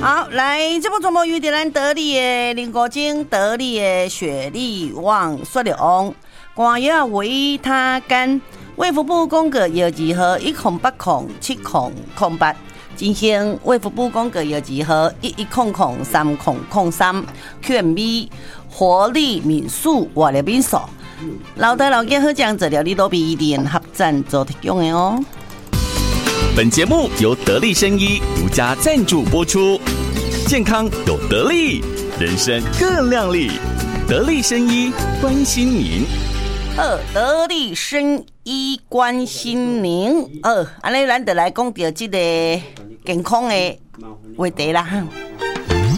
好，来，这部全部由咱得力的林国精、得力的雪莉旺、雪龙、官药维他干、卫福部公告药剂号1080708，进行卫福部公告药剂号11003003 QMB 活力民宿活力民宿，老大老家好酱治疗你都比联合赞助提供的哦。 本节目由得力生医独家赞助播出，健康有得力，人生更亮丽。得力生医关心您。 得力生医关心您。安尼咱就来讲到这个健康的话题啦。